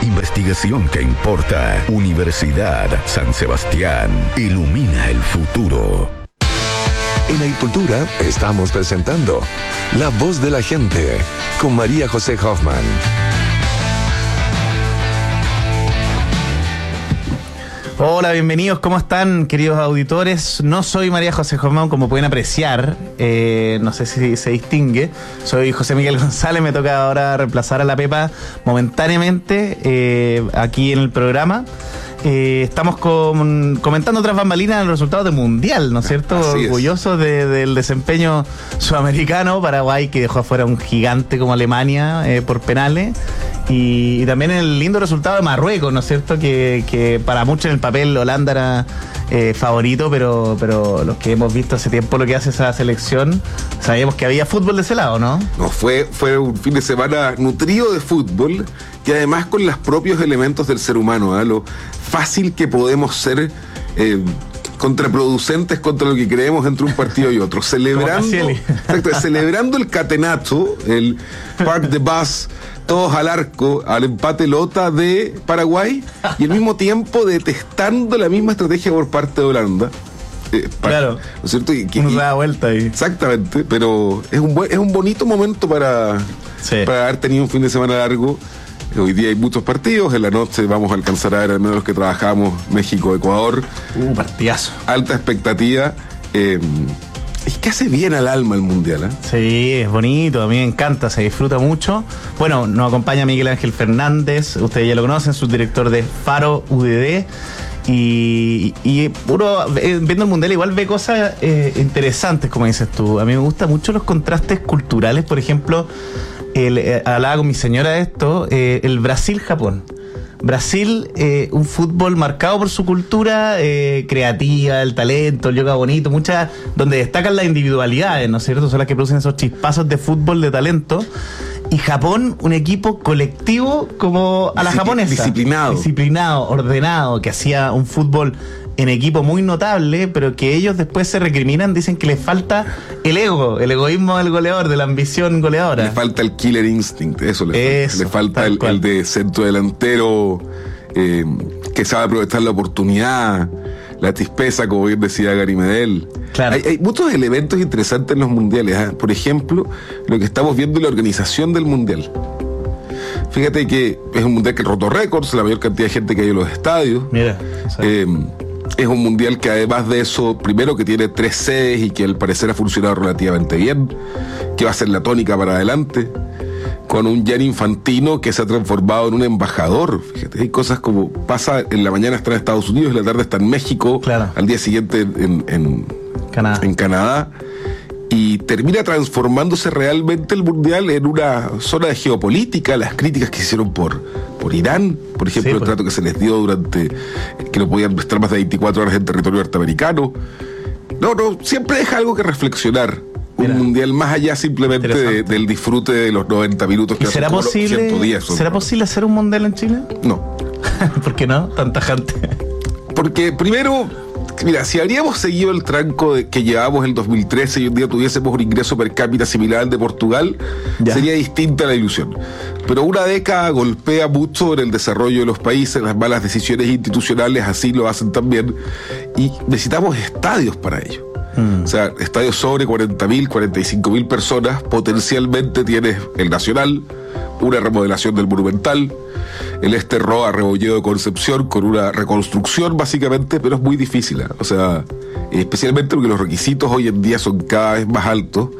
Investigación que importa. Universidad San Sebastián. Ilumina el futuro. En Agricultura estamos presentando La Voz de la Gente con María José Hoffman. Hola, bienvenidos, ¿cómo están, queridos auditores? No soy María José Hoffman, como pueden apreciar, no sé si se distingue. Soy José Miguel González, me toca ahora reemplazar a la Pepa momentáneamente aquí en el programa. Estamos comentando tras bambalinas los resultados del Mundial, ¿no es cierto? Orgullosos del desempeño sudamericano. Paraguay, que dejó afuera un gigante como Alemania por penales. Y también el lindo resultado de Marruecos, ¿no es cierto? Que para muchos en el papel Holanda era favorito, pero los que hemos visto hace tiempo lo que hace esa selección, sabíamos que había fútbol de ese lado, ¿no? No, fue un fin de semana nutrido de fútbol y además con los propios elementos del ser humano, ¿eh? Lo fácil que podemos ser contraproducentes contra lo que creemos entre un partido y otro. Celebrando el catenato, el Parc de Bas, todos al arco, al empate lota de Paraguay, y al mismo tiempo detestando la misma estrategia por parte de Holanda. Claro, ¿no es cierto? Nos da vuelta ahí. Exactamente, pero es un bonito momento para haber tenido un fin de semana largo. Hoy día hay muchos partidos, en la noche vamos a alcanzar a ver al menos los que trabajamos, México-Ecuador. Partidazo. Alta expectativa. Es que hace bien al alma el Mundial, ¿eh? Sí, es bonito, a mí me encanta, se disfruta mucho. Bueno, nos acompaña Miguel Ángel Fernández, ustedes ya lo conocen, subdirector de Faro UDD. Y uno, viendo el Mundial, igual ve cosas interesantes, como dices tú. A mí me gustan mucho los contrastes culturales, por ejemplo, hablaba con mi señora de esto, el Brasil-Japón. Brasil, un fútbol marcado por su cultura creativa, el talento, el yoga bonito, donde destacan las individualidades, ¿no es cierto? Son las que producen esos chispazos de fútbol, de talento. Y Japón, un equipo colectivo como a la japonesa. Disciplinado, ordenado, que hacía un fútbol en equipo muy notable, pero que ellos después se recriminan, dicen que les falta el egoísmo del goleador, de la ambición goleadora. Le falta el killer instinct, le falta el de centro delantero que sabe aprovechar la oportunidad, la chispeza, como bien decía Gary Medel. Claro. Hay muchos elementos interesantes en los mundiales, ¿eh? Por ejemplo, lo que estamos viendo en la organización del mundial. Fíjate que es un mundial que rotó récords, la mayor cantidad de gente que hay en los estadios. Mira, es un mundial que además de eso, primero que tiene 3 sedes y que al parecer ha funcionado relativamente bien, que va a ser la tónica para adelante, con un Gianni Infantino que se ha transformado en un embajador. Fíjate, hay cosas como pasa, en la mañana está en Estados Unidos, en la tarde está en México, claro, al día siguiente en Canadá, y termina transformándose realmente el mundial en una zona de geopolítica. Las críticas que se hicieron por Irán, por ejemplo, el trato que se les dio durante que no podían estar más de 24 horas en territorio norteamericano. No, siempre deja algo que reflexionar. Un mundial más allá simplemente del disfrute de los 90 minutos que ¿será posible, ¿será posible hacer un mundial en Chile? No. ¿Por qué no? Tanta gente. Porque primero, mira, si habríamos seguido el tranco que llevábamos en el 2013 y un día tuviésemos un ingreso per cápita similar al de Portugal, sería distinta la ilusión. Pero una década golpea mucho en el desarrollo de los países, las malas decisiones institucionales así lo hacen también, y necesitamos estadios para ello. O sea, estadios sobre 40.000, 45.000 personas. Potencialmente tienes el Nacional, una remodelación del Monumental, el Roa Rebolledo de Concepción con una reconstrucción básicamente, pero es muy difícil, ¿eh? O sea, especialmente porque los requisitos hoy en día son cada vez más altos.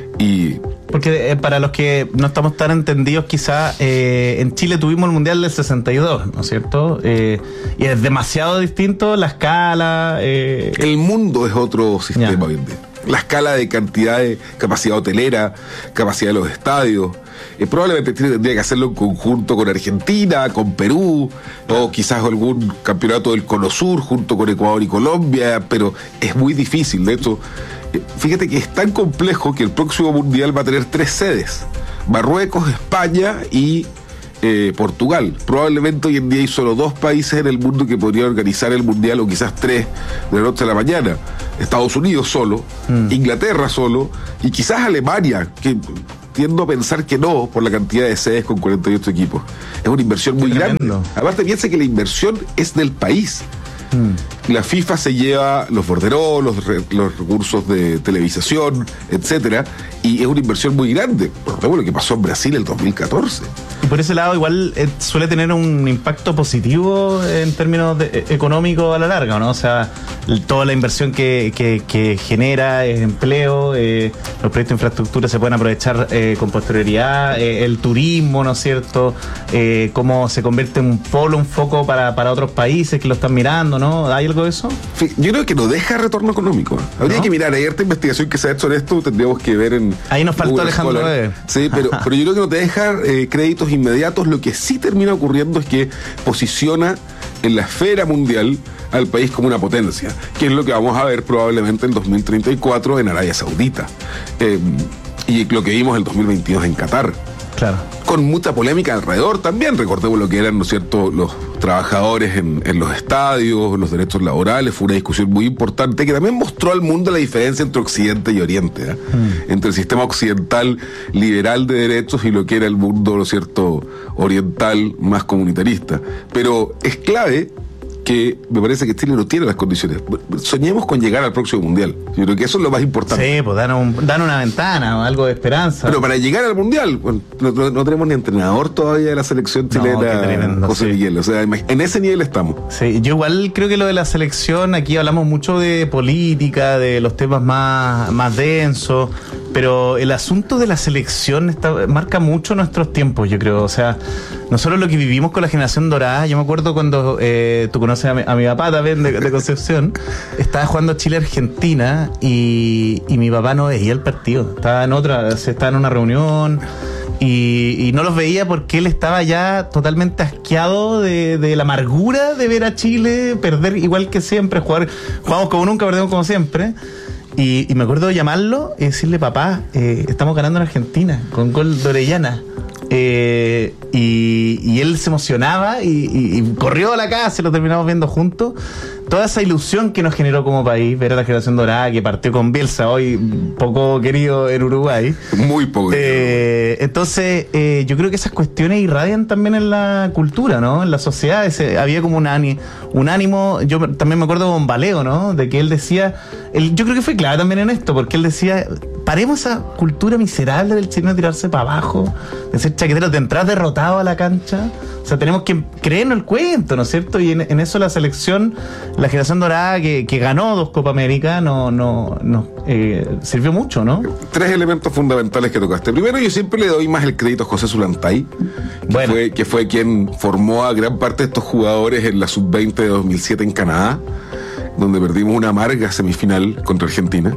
Porque para los que no estamos tan entendidos, quizá en Chile tuvimos el Mundial del 62, ¿no es cierto? Y es demasiado distinto la escala. El mundo es otro sistema hoy en día. La escala de cantidad de capacidad hotelera, capacidad de los estadios. Probablemente tendría que hacerlo en conjunto con Argentina, con Perú, o quizás algún campeonato del Cono Sur junto con Ecuador y Colombia, pero es muy difícil. De hecho, fíjate que es tan complejo que el próximo mundial va a tener 3 sedes: Marruecos, España y Portugal. Probablemente hoy en día hay solo 2 países en el mundo que podrían organizar el mundial, o quizás 3 de la noche a la mañana. Estados Unidos solo, Inglaterra solo, y quizás Alemania, que tiendo a pensar que no, por la cantidad de sedes con 48 equipos. Es una inversión muy grande. Aparte, piensa que la inversión es del país. La FIFA se lleva los borderos, los recursos de televisación, etcétera, y es una inversión muy grande. Recordemos lo que pasó en Brasil el 2014. Y por ese lado igual suele tener un impacto positivo en términos económicos a la larga, ¿no? O sea, toda la inversión que genera empleo, los proyectos de infraestructura se pueden aprovechar con posterioridad, el turismo, ¿no es cierto? Cómo se convierte en un polo, un foco para otros países que lo están mirando, ¿no? ¿Hay algo de eso? Yo creo que no deja retorno económico. Habría que mirar, hay harta investigación que se ha hecho en esto, tendríamos que ver en... Ahí nos faltó Alejandro Bebe. Sí, pero yo creo que no te deja créditos inmediatos. Lo que sí termina ocurriendo es que posiciona en la esfera mundial al país como una potencia, que es lo que vamos a ver probablemente en 2034 en Arabia Saudita, y lo que vimos en el 2022 en Qatar. Claro. Con mucha polémica alrededor también. Recordemos lo que eran, ¿no es cierto?, los trabajadores en los estadios, los derechos laborales. Fue una discusión muy importante que también mostró al mundo la diferencia entre Occidente y Oriente, entre el sistema occidental liberal de derechos y lo que era el mundo, ¿no es cierto?, oriental más comunitarista. Pero es clave que me parece que Chile no tiene las condiciones. Soñemos con llegar al próximo Mundial. Yo creo que eso es lo más importante. Sí, pues dan una ventana o algo de esperanza. Pero para llegar al Mundial, bueno, no tenemos ni entrenador todavía de la selección chilena, José Miguel. O sea, en ese nivel estamos. Sí, yo igual creo que lo de la selección, aquí hablamos mucho de política, de los temas más densos, pero el asunto de la selección marca mucho nuestros tiempos, yo creo. O sea, nosotros lo que vivimos con la generación dorada, yo me acuerdo cuando tú conoces a mi papá también de Concepción, estaba jugando Chile-Argentina y mi papá no veía el partido, estaba en una reunión y no los veía porque él estaba ya totalmente asqueado de la amargura de ver a Chile perder igual que siempre, jugamos como nunca, perdemos como siempre. Y me acuerdo de llamarlo y decirle: papá, estamos ganando en Argentina con gol de Orellana. Y él se emocionaba y corrió a la casa y lo terminamos viendo juntos. Toda esa ilusión que nos generó como país, ver a la generación dorada que partió con Bielsa, hoy poco querido en Uruguay. Muy poco querido. Entonces, yo creo que esas cuestiones irradian también en la cultura, ¿no? En la sociedad. Había como un ánimo. Yo también me acuerdo de Bombaleo, ¿no? De que él decía, yo creo que fue clave también en esto, porque él decía: paremos esa cultura miserable del chileno de tirarse para abajo, de ser chaquetero, de entrar derrotado a la cancha. O sea, tenemos que creernos el cuento, ¿no es cierto? Y en eso la selección, la generación dorada que ganó 2 Copa América, sirvió mucho, ¿no? 3 elementos fundamentales que tocaste. Primero, yo siempre le doy más el crédito a José Zulantay, que fue quien formó a gran parte de estos jugadores en la Sub-20 de 2007 en Canadá, donde perdimos una amarga semifinal contra Argentina.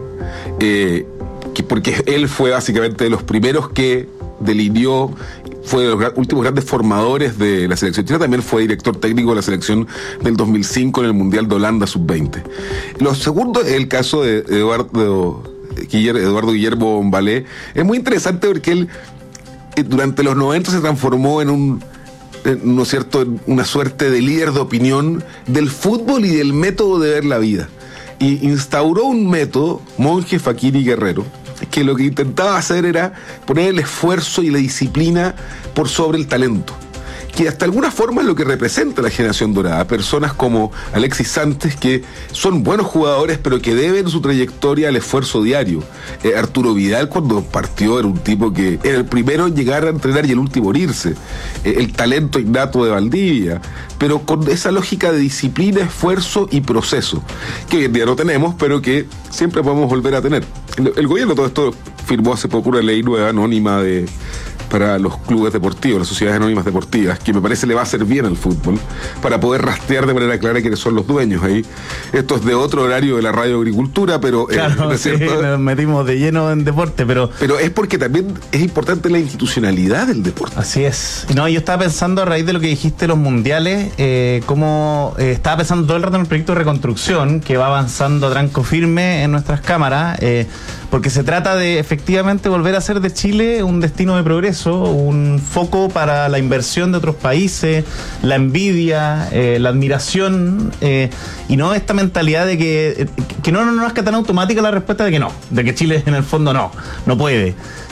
Porque él fue básicamente de los primeros que delineó, fue de los últimos grandes formadores de la selección chilena. También fue director técnico de la selección del 2005 en el Mundial de Holanda Sub-20. Lo segundo es el caso de Eduardo Guillermo Bombalé. Es muy interesante porque él durante los 90 se transformó en ¿no es cierto?, en una suerte de líder de opinión del fútbol y del método de ver la vida. Y instauró un método, monje, faquir y guerrero, que lo que intentaba hacer era poner el esfuerzo y la disciplina por sobre el talento, que hasta alguna forma es lo que representa la generación dorada. Personas como Alexis Sánchez, que son buenos jugadores, pero que deben su trayectoria al esfuerzo diario. Arturo Vidal, cuando partió, era un tipo que era el primero en llegar a entrenar y el último en irse. El talento innato de Valdivia, pero con esa lógica de disciplina, esfuerzo y proceso, que hoy en día no tenemos, pero que siempre podemos volver a tener. El gobierno, todo esto, firmó hace poco una ley nueva anónima para los clubes deportivos, las sociedades anónimas deportivas, que me parece le va a hacer bien al fútbol, para poder rastrear de manera clara quiénes son los dueños ahí. Esto es de otro horario de la Radio Agricultura, pero claro, ¿no es cierto? Nos metimos de lleno en deporte, pero es porque también es importante la institucionalidad del deporte. Así es. No, yo estaba pensando, a raíz de lo que dijiste, los mundiales, estaba pensando todo el rato en el proyecto de reconstrucción, que va avanzando a tranco firme en nuestras cámaras, porque se trata de efectivamente volver a hacer de Chile un destino de progreso, un foco para la inversión de otros países, la envidia, la admiración, y no esta mentalidad de que no es tan automática la respuesta de que no, de que Chile en el fondo no puede.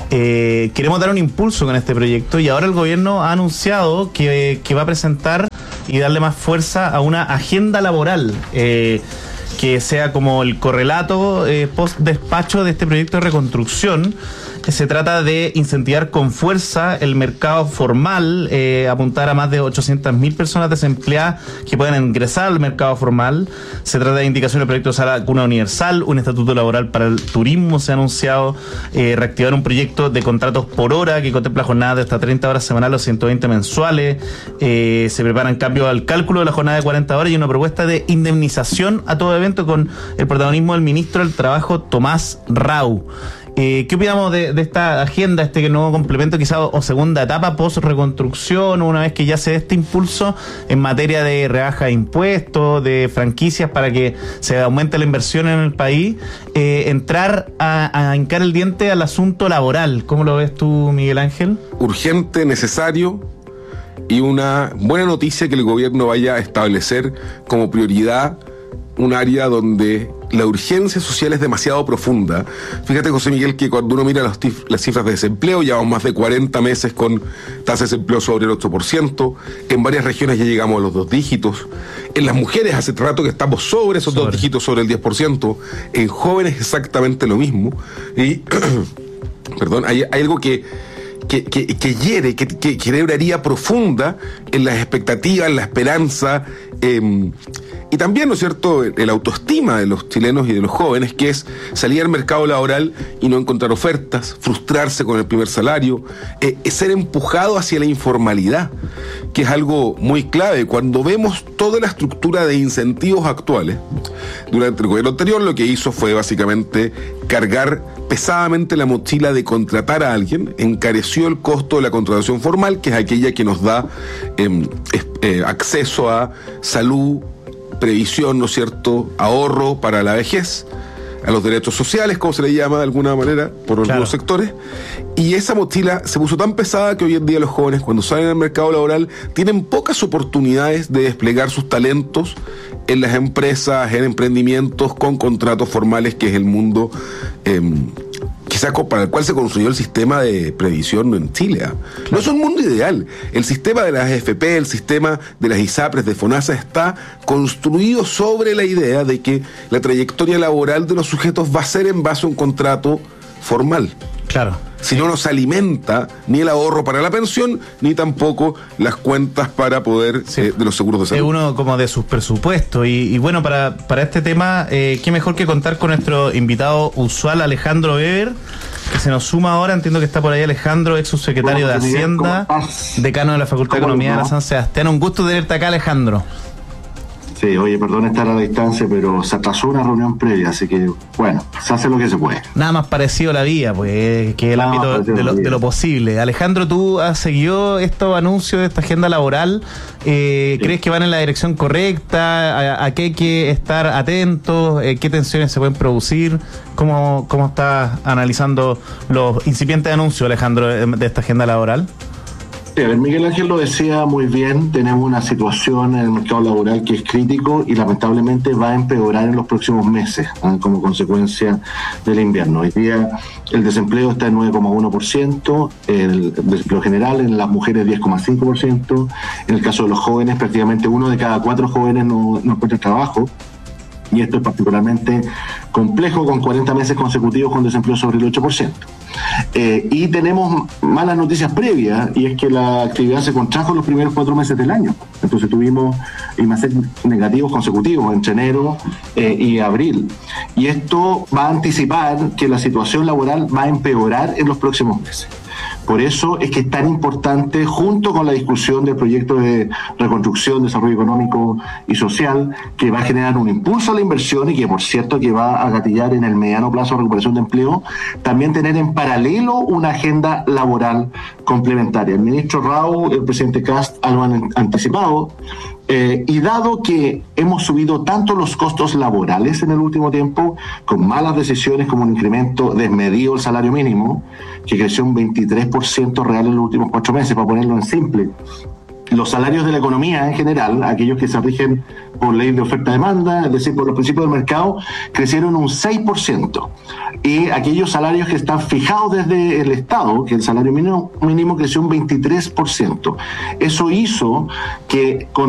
queremos dar un impulso con este proyecto y ahora el gobierno ha anunciado que va a presentar y darle más fuerza a una agenda laboral que sea como el correlato post-despacho de este proyecto de reconstrucción. Se trata de incentivar con fuerza el mercado formal, apuntar a más de 800.000 personas desempleadas que puedan ingresar al mercado formal. Se trata de indicación del proyecto de sala cuna universal, un estatuto laboral para el turismo se ha anunciado, reactivar un proyecto de contratos por hora que contempla jornadas de hasta 30 horas semanales o 120 mensuales. Se preparan cambios al cálculo de la jornada de 40 horas y una propuesta de indemnización a todo evento con el protagonismo del ministro del Trabajo, Tomás Rau. ¿Qué opinamos de esta agenda, este nuevo complemento quizá o segunda etapa post-reconstrucción, una vez que ya se dé este impulso en materia de rebaja de impuestos, de franquicias para que se aumente la inversión en el país, entrar a hincar el diente al asunto laboral? ¿Cómo lo ves tú, Miguel Ángel? Urgente, necesario y una buena noticia que el gobierno vaya a establecer como prioridad un área donde la urgencia social es demasiado profunda. Fíjate, José Miguel, que cuando uno mira las cifras de desempleo, llevamos más de 40 meses con tasa de desempleo sobre el 8%, en varias regiones ya llegamos a los 2 dígitos, en las mujeres hace rato que estamos sobre esos 2 dígitos, sobre el 10%, en jóvenes exactamente lo mismo, y perdón, hay algo que hiere, que crea una herida profunda en las expectativas, en la esperanza, y también, ¿no es cierto?, el autoestima de los chilenos y de los jóvenes, que es salir al mercado laboral y no encontrar ofertas, frustrarse con el primer salario, ser empujado hacia la informalidad, que es algo muy clave. Cuando vemos toda la estructura de incentivos actuales, durante el gobierno anterior lo que hizo fue básicamente cargar pesadamente la mochila de contratar a alguien, encareció el costo de la contratación formal, que es aquella que nos da acceso a salud, previsión, ¿no es cierto?, ahorro para la vejez, a los derechos sociales, como se le llama de alguna manera, por algunos sectores, y esa mochila se puso tan pesada que hoy en día los jóvenes, cuando salen al mercado laboral, tienen pocas oportunidades de desplegar sus talentos en las empresas, en emprendimientos, con contratos formales, que es el mundo quizás para el cual se construyó el sistema de previsión en Chile. No es un mundo ideal. El sistema de las AFP, el sistema de las ISAPRES, de FONASA, está construido sobre la idea de que la trayectoria laboral de los sujetos va a ser en base a un contrato formal. Claro. Si no nos alimenta ni el ahorro para la pensión, ni tampoco las cuentas para poder de los seguros de salud. Es uno como de sus presupuestos. Y bueno, para este tema, qué mejor que contar con nuestro invitado usual, Alejandro Weber, que se nos suma ahora. Entiendo que está por ahí Alejandro, ex subsecretario de Hacienda, decano de la Facultad de Economía de la San Sebastián. Un gusto tenerte acá, Alejandro. Sí, oye, perdón estar a la distancia, pero se atrasó una reunión previa, así que, bueno, se hace lo que se puede. Nada más parecido a la vía, pues, que el ámbito de lo posible. Alejandro, ¿tú has seguido estos anuncios de esta agenda laboral? ¿Crees que van en la dirección correcta? ¿A qué hay que estar atentos? ¿Qué tensiones se pueden producir? ¿Cómo estás analizando los incipientes anuncios, Alejandro, de esta agenda laboral? Sí, a ver, Miguel Ángel lo decía muy bien, tenemos una situación en el mercado laboral que es crítico y lamentablemente va a empeorar en los próximos meses, como consecuencia del invierno. Hoy día el desempleo está en 9,1%, el desempleo general en las mujeres 10,5%, en el caso de los jóvenes prácticamente 1 de cada 4 jóvenes no encuentra trabajo. Y esto es particularmente complejo con 40 meses consecutivos con desempleo sobre el 8%. Y tenemos malas noticias previas, y es que la actividad se contrajo en los primeros 4 meses del año. Entonces tuvimos IMASEC negativos consecutivos entre enero y abril. Y esto va a anticipar que la situación laboral va a empeorar en los próximos meses. Por eso es que es tan importante, junto con la discusión del proyecto de reconstrucción, desarrollo económico y social, que va a generar un impulso a la inversión y que, por cierto, que va a gatillar en el mediano plazo recuperación de empleo, también tener en paralelo una agenda laboral complementaria. El ministro Rau, el presidente Kast lo han anticipado. Y dado que hemos subido tanto los costos laborales en el último tiempo, con malas decisiones como un incremento desmedido del salario mínimo, que creció un 23% real en los últimos 4 meses, para ponerlo en simple, los salarios de la economía en general, aquellos que se rigen por ley de oferta-demanda, es decir, por los principios del mercado, crecieron un 6%. Y aquellos salarios que están fijados desde el Estado, que el salario mínimo creció un 23%. Eso hizo que con